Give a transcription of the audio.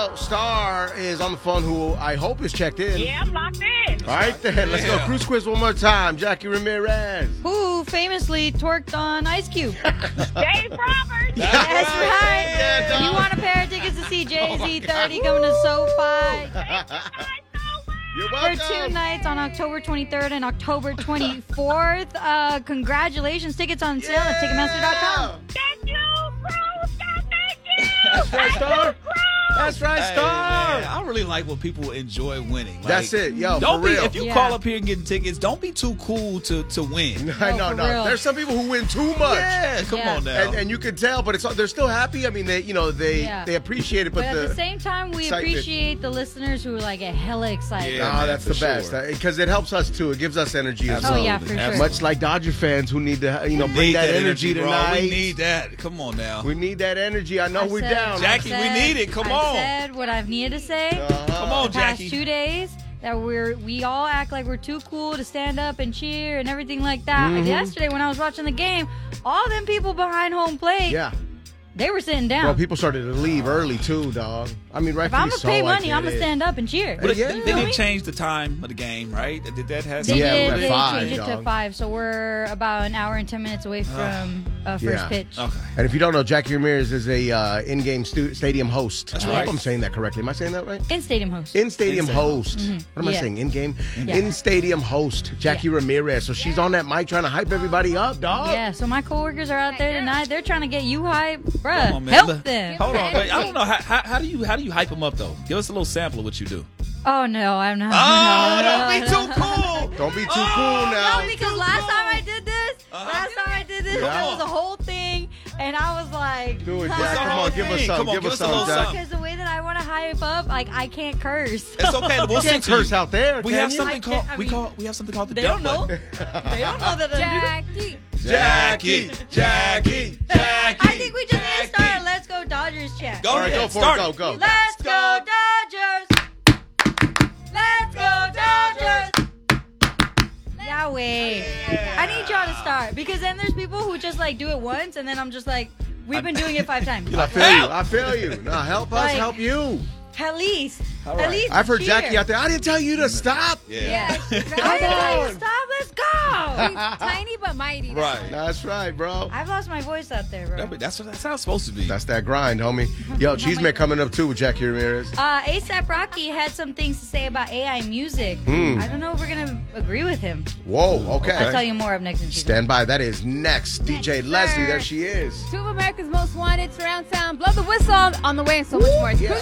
Yo, Star is on the phone, who I hope is checked in. Yeah, I'm locked in. All right, then. Let's go cruise quiz one more time. Jackie Ramirez. Who famously twerked on Ice Cube? Dave Roberts. That's right. Yeah, dog. You want a pair of tickets to see Jay-Z 30 coming to SoFi You're for welcome. 2 nights on October 23rd and October 24th. Congratulations. Tickets on sale at Ticketmaster.com. Thank you, Bruce. Thank you. That's right, Star. That's right, Hey, Star. man, I really like when people enjoy winning. Like, That's it, yo, Don't for be real. if you Yeah. call up here and getting tickets. Don't be too cool to win. No, for real. There's some people who win too much. Yeah, come Yeah. on now. And you can tell, but they're still happy. I mean, they Yeah. appreciate it, but, But at the same time, we excitement. appreciate the listeners who like get hella excited. Yeah. Oh, man, that's for the best sure. because it helps us too. It gives us energy as well. Oh, yeah, for sure. Absolutely. Much like Dodger fans who need to, bring Need that energy bro. tonight. We need that. Come on now. We need that energy. I know we're down. Jackie, we need it. Come on. I said what I've needed to say. Come on, The past Jackie. 2 days that we all act like we're too cool to stand up and cheer and everything like that. Mm-hmm. Like yesterday when I was watching the game, all them people behind home plate, Yeah. they were sitting Well, down. people started to leave early too, dog. I mean, If rightfully I'm gonna so. pay I money, get I'm gonna it. stand up and cheer. But Yeah. they didn't change the time of the game, right? Did that have They something? Yeah, did. we're at They 5, changed it to dog. 5, so we're about an hour and 10 minutes away from first Yeah. pitch. Okay. And if you don't know, Jackie Ramirez is a in-game stadium host. That's I right. hope I'm saying that correctly. Am I saying that right? In-stadium host. In-stadium In-stadium host. What am I Yeah. saying? In-game? Yeah. In-stadium host, Jackie Ramirez. So she's on that mic trying to hype everybody up, dog. Yeah, so my coworkers are out there tonight. They're trying to get you hype, Come bruh. on, man. Help Look, them. Hold on. Wait, I don't know. How do you hype them up, though? Give us a little sample of what you do. Oh no, I'm not. Oh, no, don't be too cool. Don't be too cool now. No, because last time I did this, Yeah. that was a whole thing, and I was like, Do it, huh? Jack. the Come whole on, give us thing? some. Come on, Give give us us a some, little Jack. something. Because the way that I want to hype up, like I can't curse. It's okay. We'll You sing can't to you. curse out there. We can have you? something I can't- I mean, we have something called the They dump don't know. button. They don't know that I'm Jackie. I think we just need to start a Let's Go Dodgers chant. Go All right, ahead. go for Start it. Go. Let's go Dodgers! Let's go Dodgers! Yahweh. I need y'all to start because then there's people who just like do it once and then I'm just like, we've been doing it 5 times. I feel you. I feel you. No, help us, Like- help you. At least. All right. At least. I've heard cheer. Jackie out there. I didn't tell you to stop. Yeah. I didn't tell you to stop. Let's go. Tiny but mighty. Right. That's right, bro. I've lost my voice out there, bro. That's how it's supposed to be. That's that grind, homie. Yo, Cheeseman coming up too with Jackie Ramirez. ASAP Rocky had some things to say about AI music. I don't know if we're going to agree with him. Whoa, I'll tell okay. you more up next in Cheeseman. Stand by. That is next. DJ Leslie, there she is. Two of America's most wanted surround sound. Blow the whistle on the way and so much more. It's Yeah.